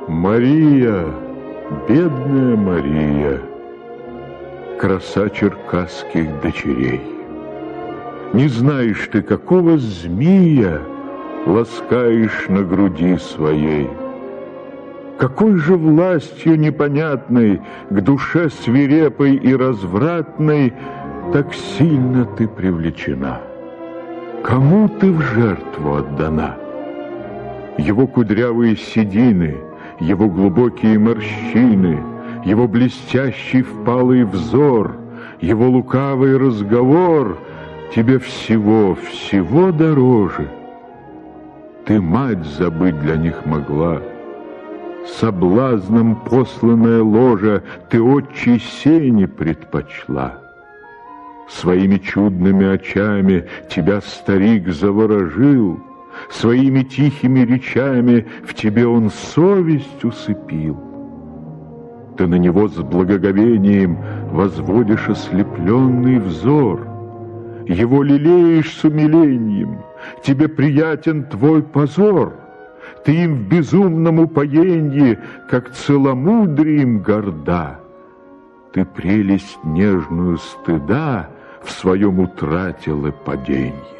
Мария, бедная Мария, краса черкасских дочерей, не знаешь ты, какого змея ласкаешь на груди своей. Какой же властью непонятной к душе свирепой и развратной так сильно ты привлечена? Кому ты в жертву отдана? Его кудрявые седины, его глубокие морщины, его блестящий впалый взор, его лукавый разговор тебе всего, всего дороже. Ты мать забыть для них могла, соблазном посланная ложа ты отчей сени предпочла. Своими чудными очами тебя старик заворожил, своими тихими речами в тебе он совесть усыпил. Ты на него с благоговением возводишь ослепленный взор, его лелеешь с умилением, тебе приятен твой позор. Ты им в безумном упоенье, как целомудрием горда. Ты прелесть нежную стыда в своем утратила паденье.